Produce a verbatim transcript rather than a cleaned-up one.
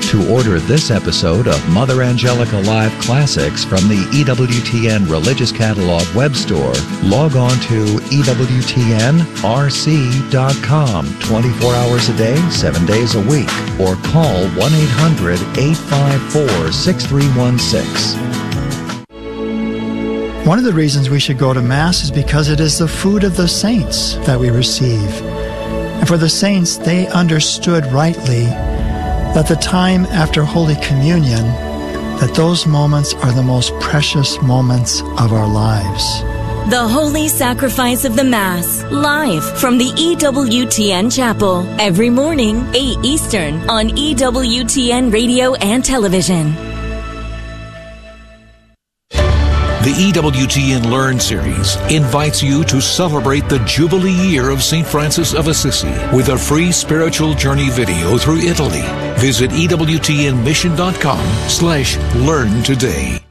To order this episode of Mother Angelica Live Classics from the E W T N Religious Catalog web store, log on to E W T N R C dot com twenty-four hours a day, seven days a week, or call one eight hundred, eight five four, six three one six. One of the reasons we should go to Mass is because it is the food of the saints that we receive. And for the saints, they understood rightly that the time after Holy Communion, that those moments are the most precious moments of our lives. The Holy Sacrifice of the Mass, live from the E W T N Chapel, every morning, eight Eastern, on E W T N Radio and Television. The E W T N Learn series invites you to celebrate the Jubilee year of Saint Francis of Assisi with a free spiritual journey video through Italy. Visit E W T N mission dot com slash learn today.